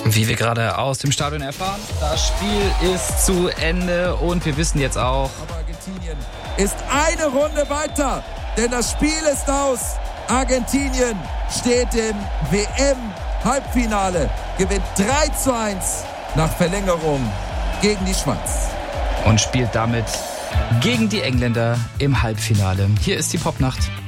Wie wir gerade aus dem Stadion erfahren, das Spiel ist zu Ende und wir wissen jetzt auch, aber Argentinien ist eine Runde weiter, denn das Spiel ist aus. Argentinien steht im WM-Halbfinale, gewinnt 3:1 nach Verlängerung gegen die Schweiz. Und spielt damit gegen die Engländer im Halbfinale. Hier ist die Popnacht.